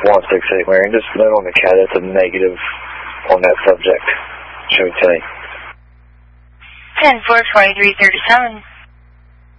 168 Marion. Just note on the CAD that's a negative on that subject. Show me 10-4-2337.